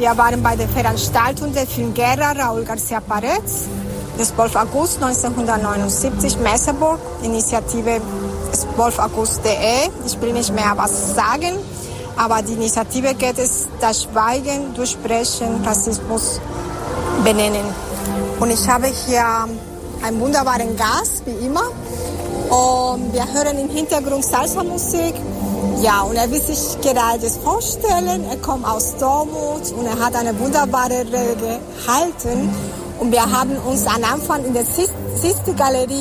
Wir waren bei der Veranstaltung der Filmguerra Raúl García Paredes, des 12. August 1979, Merseburg, Initiative 12august.de. Ich will nicht mehr was sagen, aber die Initiative geht es, das Schweigen durchbrechen, Rassismus benennen. Und ich habe hier einen wunderbaren Gast, wie immer. Und wir hören im Hintergrund Salsa-Musik. Ja, und er will sich gerade vorstellen. Er kommt aus Dortmund und er hat eine wunderbare Rede gehalten. Und wir haben uns am Anfang in der Siste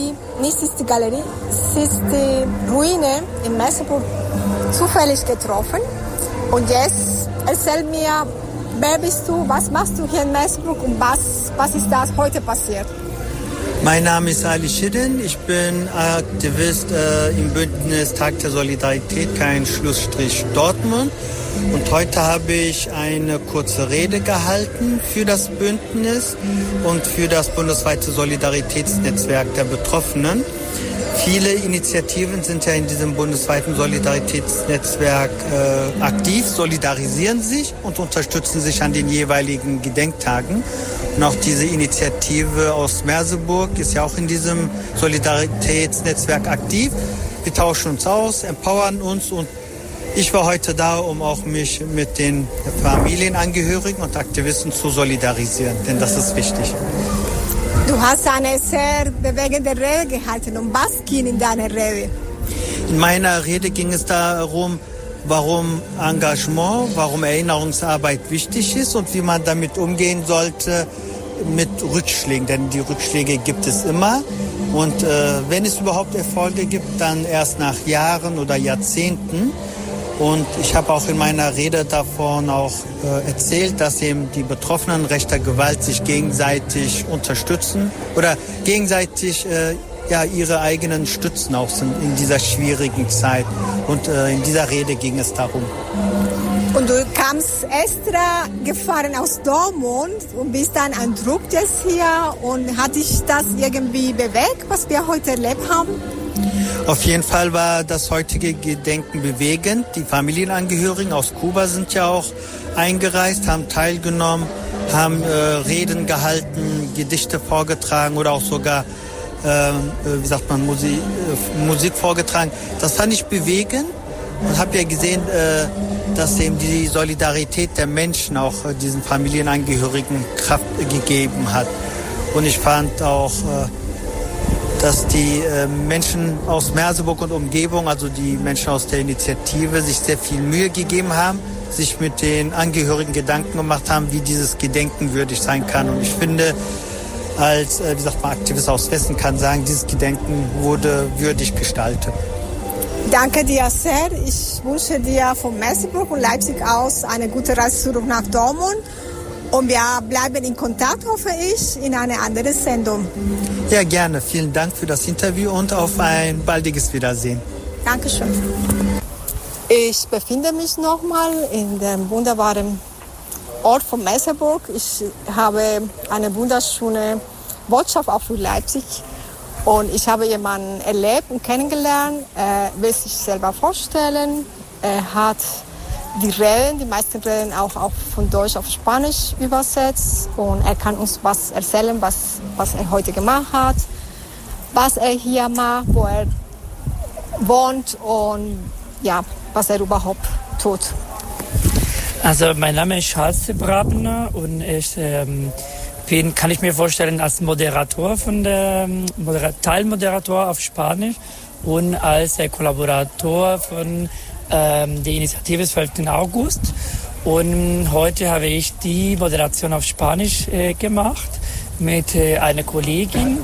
Ruine in Merseburg zufällig getroffen. Und jetzt erzähl mir, wer bist du, was machst du hier in Merseburg und was ist das heute passiert? Mein Name ist Ali Schidden, ich bin Aktivist im Bündnis Tag der Solidarität, kein Schlussstrich Dortmund. Und heute habe ich eine kurze Rede gehalten für das Bündnis und für das bundesweite Solidaritätsnetzwerk der Betroffenen. Viele Initiativen sind ja in diesem bundesweiten Solidaritätsnetzwerk aktiv, solidarisieren sich und unterstützen sich an den jeweiligen Gedenktagen. Und auch diese Initiative aus Merseburg ist ja auch in diesem Solidaritätsnetzwerk aktiv. Wir tauschen uns aus, empowern uns und ich war heute da, um auch mich mit den Familienangehörigen und Aktivisten zu solidarisieren, denn das ist wichtig. Du hast eine sehr bewegende Rede gehalten. Um was ging in deiner Rede? In meiner Rede ging es darum, warum Engagement, warum Erinnerungsarbeit wichtig ist und wie man damit umgehen sollte mit Rückschlägen. Denn die Rückschläge gibt es immer. Und wenn es überhaupt Erfolge gibt, dann erst nach Jahren oder Jahrzehnten. Und ich habe auch in meiner Rede davon auch erzählt, dass eben die Betroffenen rechter Gewalt sich gegenseitig unterstützen oder gegenseitig ihre eigenen Stützen auch sind in dieser schwierigen Zeit. Und in dieser Rede ging es darum. Und du kamst extra gefahren aus Dortmund und bist dann ein Druck jetzt hier. Und hat dich das irgendwie bewegt, was wir heute erlebt haben? Auf jeden Fall war das heutige Gedenken bewegend. Die Familienangehörigen aus Kuba sind ja auch eingereist, haben teilgenommen, haben Reden gehalten, Gedichte vorgetragen oder auch sogar Musik vorgetragen. Das fand ich bewegend und habe ja gesehen, dass eben die Solidarität der Menschen auch diesen Familienangehörigen Kraft gegeben hat. Und ich fand auch, dass die Menschen aus Merseburg und Umgebung, also die Menschen aus der Initiative, sich sehr viel Mühe gegeben haben, sich mit den Angehörigen Gedanken gemacht haben, wie dieses Gedenken würdig sein kann. Und ich finde, als Aktivist aus Westen kann sagen, dieses Gedenken wurde würdig gestaltet. Danke dir sehr. Ich wünsche dir von Merseburg und Leipzig aus eine gute Reise zurück nach Dortmund. Und wir bleiben in Kontakt, hoffe ich, in einer anderen Sendung. Ja, gerne. Vielen Dank für das Interview und auf ein baldiges Wiedersehen. Dankeschön. Ich befinde mich nochmal in dem wunderbaren Ort von Merseburg. Ich habe eine wunderschöne Botschaft auch für Leipzig. Und ich habe jemanden erlebt und kennengelernt. Er will sich selber vorstellen. Er hat die meisten Reden auch von Deutsch auf Spanisch übersetzt. Und er kann uns was erzählen, was er heute gemacht hat, was er hier macht, wo er wohnt und ja, was er überhaupt tut. Also mein Name ist Charles de Brabener und ich kann ich mir vorstellen als Moderator von der Teilmoderator auf Spanisch und als Kollaborator von der Initiative 12. August. Und heute habe ich die Moderation auf Spanisch gemacht mit einer Kollegin.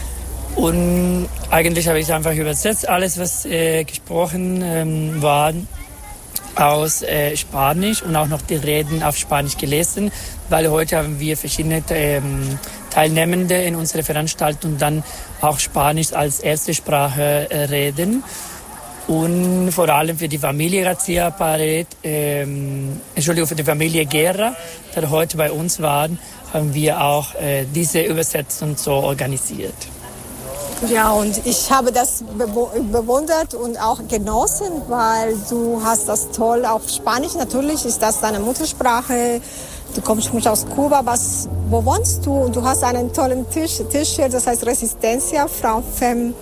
Und eigentlich habe ich einfach übersetzt, alles was gesprochen war aus Spanisch und auch noch die Reden auf Spanisch gelesen, weil heute haben wir verschiedene Teilnehmende in unserer Veranstaltung dann auch Spanisch als erste Sprache reden. Und vor allem für die Familie García Paredes, für die Familie Guerra, die heute bei uns waren, haben wir auch diese Übersetzung so organisiert. Ja, und ich habe das bewundert und auch genossen, weil du hast das toll auf Spanisch. Natürlich ist das deine Muttersprache. du kommst aus Kuba, wo wohnst du? Und du hast einen tollen T-Shirt, das heißt Resistencia, Frau Fem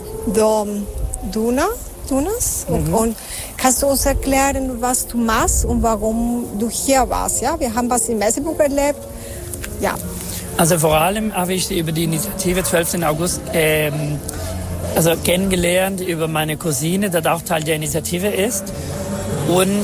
Dunas. Und kannst du uns erklären, was du machst und warum du hier warst? Ja? Wir haben was in Merseburg erlebt. Ja. Also vor allem habe ich über die Initiative 12. August kennengelernt, über meine Cousine, die auch Teil der Initiative ist. Und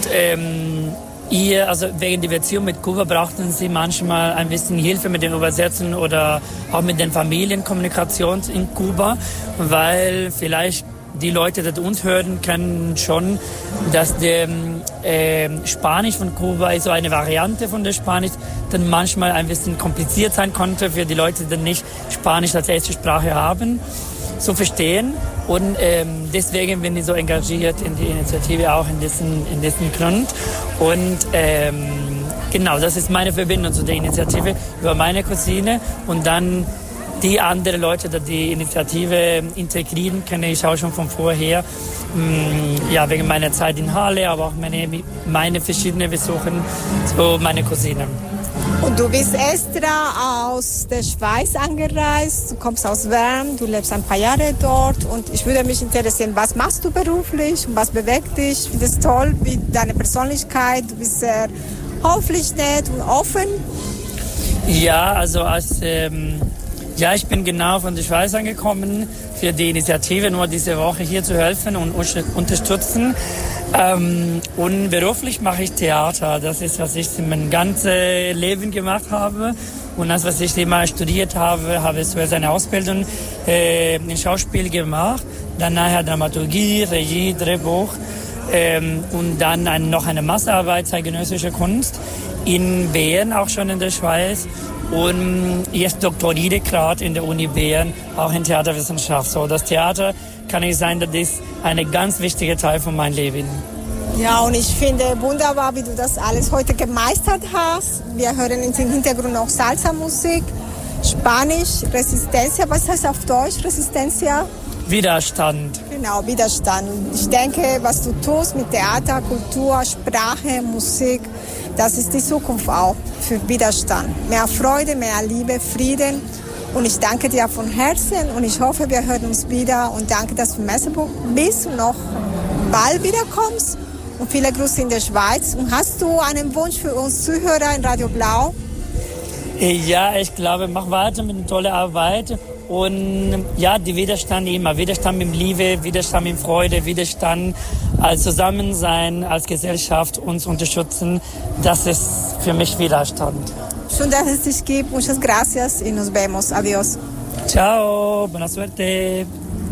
wegen der Beziehung mit Kuba brauchten sie manchmal ein bisschen Hilfe mit den Übersetzen oder auch mit den Familienkommunikation in Kuba, weil vielleicht die Leute, die uns hören, kennen schon, dass der Spanisch von Kuba ist so eine Variante von der Spanisch, dann manchmal ein bisschen kompliziert sein konnte für die Leute, die nicht Spanisch als erste Sprache haben, zu verstehen. Und deswegen bin ich so engagiert in die Initiative, auch in diesem Grund. Und genau, das ist meine Verbindung zu der Initiative über meine Cousine und dann die anderen Leute, die die Initiative integrieren, kenne ich auch schon von vorher. Ja, wegen meiner Zeit in Halle, aber auch meine verschiedenen Besuche zu meiner Cousine. Und du bist extra aus der Schweiz angereist, du kommst aus Wern, du lebst ein paar Jahre dort und ich würde mich interessieren, was machst du beruflich und was bewegt dich? Ich finde es toll, wie deine Persönlichkeit, du bist sehr höflich, nett und offen. Ja, also ich bin genau von der Schweiz angekommen, für die Initiative nur diese Woche hier zu helfen und unterstützen. Und beruflich mache ich Theater. Das ist, was ich mein ganzes Leben gemacht habe. Und das, was ich immer studiert habe, habe ich zuerst eine Ausbildung in Schauspiel gemacht. Dann nachher Dramaturgie, Regie, Drehbuch. Und dann noch eine Masterarbeit zeitgenössischer Kunst in Bern, auch schon in der Schweiz. Und jetzt doktoriere gerade in der Uni Bern, auch in Theaterwissenschaft. So, das Theater kann ich sagen, das ist ein ganz wichtiger Teil von meinem Leben. Ja, und ich finde wunderbar, wie du das alles heute gemeistert hast. Wir hören im Hintergrund auch Salsa-Musik, Spanisch, Resistencia. Was heißt auf Deutsch Resistencia? Widerstand. Genau, Widerstand. Ich denke, was du tust mit Theater, Kultur, Sprache, Musik, das ist die Zukunft auch für Widerstand. Mehr Freude, mehr Liebe, Frieden. Und ich danke dir von Herzen und ich hoffe, wir hören uns wieder. Und danke, dass du in Merseburg bist und noch bald wiederkommst. Und viele Grüße in der Schweiz. Und hast du einen Wunsch für uns Zuhörer in Radio Blau? Ja, ich glaube, mach weiter mit einer tollen Arbeit. Und ja, die Widerstand immer. Widerstand mit Liebe, Widerstand mit Freude, Widerstand als Zusammensein, als Gesellschaft uns unterstützen. Das ist für mich Widerstand. Schön, dass es dich gibt. Muchas gracias y nos vemos. Adiós. Ciao, buena suerte.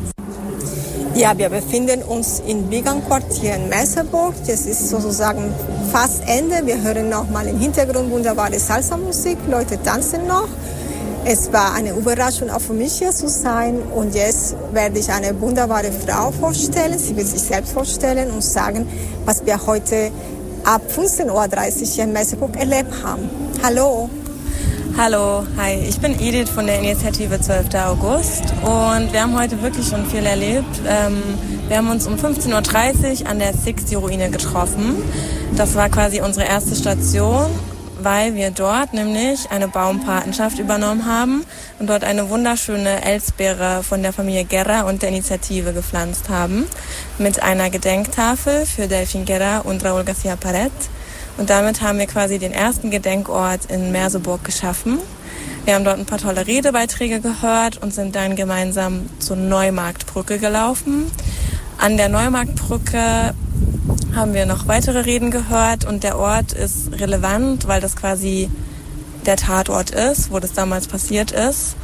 Ja, wir befinden uns im Wigan-Quartier in Merseburg. Das ist sozusagen fast Ende. Wir hören noch mal im Hintergrund wunderbare Salsa-Musik. Leute tanzen noch. Es war eine Überraschung auch für mich hier zu sein. Und jetzt werde ich eine wunderbare Frau vorstellen. Sie wird sich selbst vorstellen und sagen, was wir heute ab 15:30 Uhr hier in Merseburg erlebt haben. Hallo. Hallo, hi, ich bin Edith von der Initiative 12. August und wir haben heute wirklich schon viel erlebt. Wir haben uns um 15:30 Uhr an der Sixty-Ruine getroffen. Das war quasi unsere erste Station, weil wir dort nämlich eine Baumpatenschaft übernommen haben und dort eine wunderschöne Elsbeere von der Familie Guerra und der Initiative gepflanzt haben mit einer Gedenktafel für Delfin Guerra und Raúl García Paret. Und damit haben wir quasi den ersten Gedenkort in Merseburg geschaffen. Wir haben dort ein paar tolle Redebeiträge gehört und sind dann gemeinsam zur Neumarktbrücke gelaufen. An der Neumarktbrücke haben wir noch weitere Reden gehört und der Ort ist relevant, weil das quasi der Tatort ist, wo das damals passiert ist.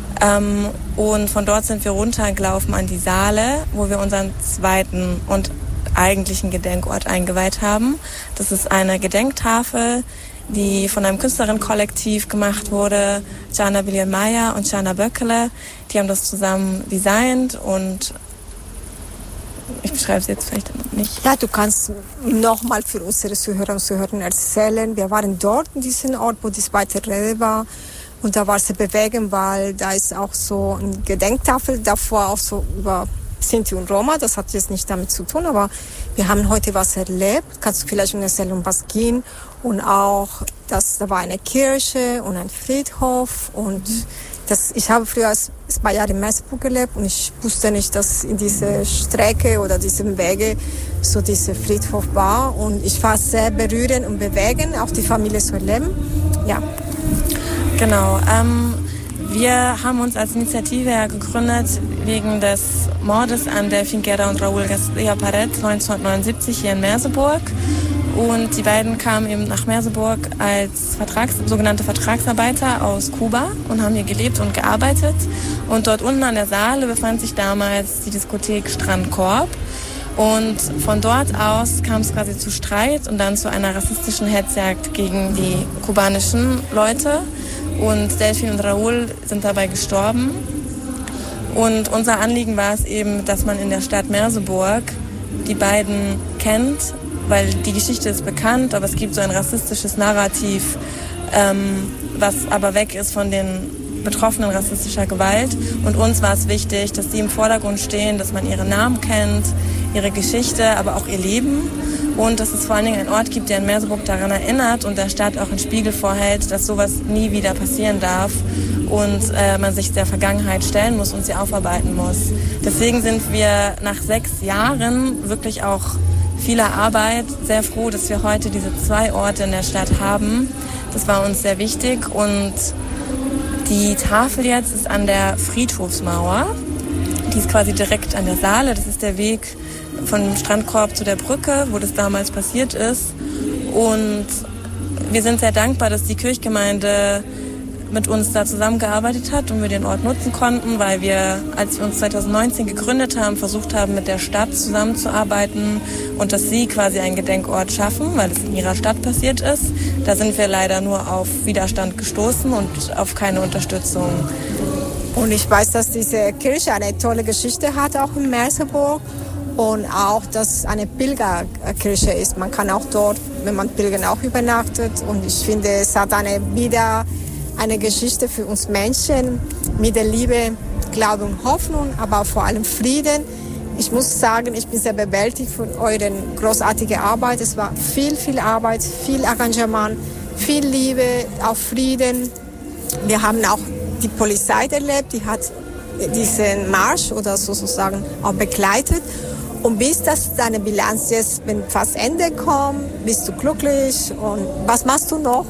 Und von dort sind wir runtergelaufen an die Saale, wo wir unseren zweiten und eigentlichen Gedenkort eingeweiht haben. Das ist eine Gedenktafel, die von einem Künstlerinnenkollektiv gemacht wurde, Jana Billion-Meyer und Jana Böckele. Die haben das zusammen designt und ich beschreibe es jetzt vielleicht nicht. Ja, du kannst nochmal für unsere Zuhörer und Zuhörer erzählen. Wir waren dort in diesem Ort, wo die zweite Rede war. Und da war es bewegend, weil da ist auch so eine Gedenktafel davor, auch so über Sinti und Roma. Das hat jetzt nicht damit zu tun, aber wir haben heute was erlebt. Kannst du vielleicht erzählen, um was ging? Und auch, da war eine Kirche und ein Friedhof und ich habe früher 2 Jahre in Merseburg gelebt und ich wusste nicht, dass in dieser Strecke oder diesem Wege so dieser Friedhof war. Und ich war sehr berührend und bewegend, auch die Familie zu erleben. Ja. Genau. Wir haben uns als Initiative gegründet wegen des Mordes an Delfin Guerra und Raúl García Paredes 1979 hier in Merseburg. Und die beiden kamen eben nach Merseburg als sogenannte Vertragsarbeiter aus Kuba und haben hier gelebt und gearbeitet. Und dort unten an der Saale befand sich damals die Diskothek Strandkorb. Und von dort aus kam es quasi zu Streit und dann zu einer rassistischen Hetzjagd gegen die kubanischen Leute. Und Delfin und Raúl sind dabei gestorben. Und unser Anliegen war es eben, dass man in der Stadt Merseburg die beiden kennt, weil die Geschichte ist bekannt, aber es gibt so ein rassistisches Narrativ, was aber weg ist von den Betroffenen rassistischer Gewalt. Und uns war es wichtig, dass sie im Vordergrund stehen, dass man ihre Namen kennt, ihre Geschichte, aber auch ihr Leben. Und dass es vor allen Dingen einen Ort gibt, der in Merseburg daran erinnert und der Stadt auch einen Spiegel vorhält, dass sowas nie wieder passieren darf und man sich der Vergangenheit stellen muss und sie aufarbeiten muss. Deswegen sind wir nach 6 Jahren wirklich auch vieler Arbeit sehr froh, dass wir heute diese 2 Orte in der Stadt haben. Das war uns sehr wichtig und die Tafel jetzt ist an der Friedhofsmauer. Die ist quasi direkt an der Saale. Das ist der Weg von dem Strandkorb zu der Brücke, wo das damals passiert ist. Und wir sind sehr dankbar, dass die Kirchgemeinde mit uns da zusammengearbeitet hat und wir den Ort nutzen konnten, weil wir, als wir uns 2019 gegründet haben, versucht haben, mit der Stadt zusammenzuarbeiten und dass sie quasi einen Gedenkort schaffen, weil es in ihrer Stadt passiert ist. Da sind wir leider nur auf Widerstand gestoßen und auf keine Unterstützung. Und ich weiß, dass diese Kirche eine tolle Geschichte hat, auch in Merseburg. Und auch, dass es eine Pilgerkirche ist. Man kann auch dort, wenn man pilgern, auch übernachtet. Und ich finde, es hat wieder eine Geschichte für uns Menschen mit der Liebe, Glaube und Hoffnung, aber vor allem Frieden. Ich muss sagen, ich bin sehr bewältigt von eurer großartigen Arbeit. Es war viel Arbeit, viel Engagement, viel Liebe, auch Frieden. Wir haben auch die Polizei erlebt, die hat diesen Marsch oder sozusagen auch begleitet. Und bis das deine Bilanz jetzt, wenn fast Ende kommt, bist du glücklich und was machst du noch?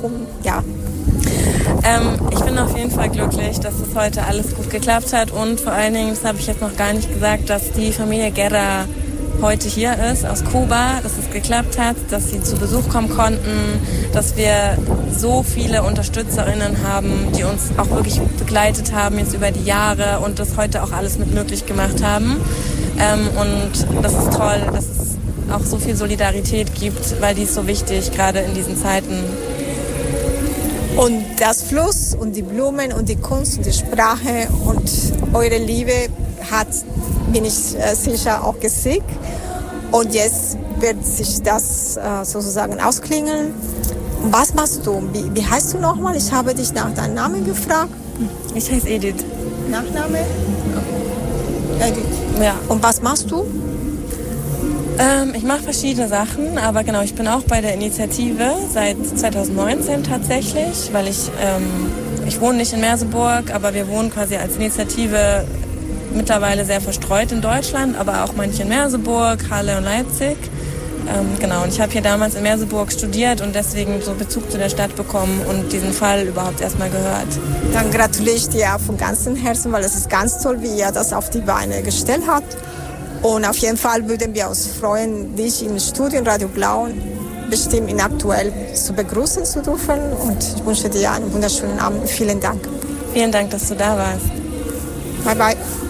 Ich bin auf jeden Fall glücklich, dass das heute alles gut geklappt hat und vor allen Dingen, das habe ich jetzt noch gar nicht gesagt, dass die Familie Guerra heute hier ist aus Kuba, dass es geklappt hat, dass sie zu Besuch kommen konnten, dass wir so viele UnterstützerInnen haben, die uns auch wirklich begleitet haben jetzt über die Jahre und das heute auch alles mit möglich gemacht haben. Und das ist toll, dass es auch so viel Solidarität gibt, weil die ist so wichtig, gerade in diesen Zeiten. Und das Fluss und die Blumen und die Kunst und die Sprache und eure Liebe hat, bin ich sicher, auch gesiegt. Und jetzt wird sich das sozusagen ausklingeln. Was machst du? Wie heißt du nochmal? Ich habe dich nach deinem Namen gefragt. Ich heiße Edith. Nachname? Edith. Ja. Und was machst du? Ich mache verschiedene Sachen, aber genau, ich bin auch bei der Initiative seit 2019 tatsächlich, weil ich wohne nicht in Merseburg, aber wir wohnen quasi als Initiative mittlerweile sehr verstreut in Deutschland, aber auch manche in Merseburg, Halle und Leipzig. Genau, und ich habe hier damals in Merseburg studiert und deswegen so Bezug zu der Stadt bekommen und diesen Fall überhaupt erstmal gehört. Dann gratuliere ich dir von ganzem Herzen, weil es ist ganz toll, wie ihr das auf die Beine gestellt habt. Und auf jeden Fall würden wir uns freuen, dich im Studio Radio Blau bestimmt in Aktuell zu begrüßen zu dürfen. Und ich wünsche dir einen wunderschönen Abend. Vielen Dank. Vielen Dank, dass du da warst. Bye, bye.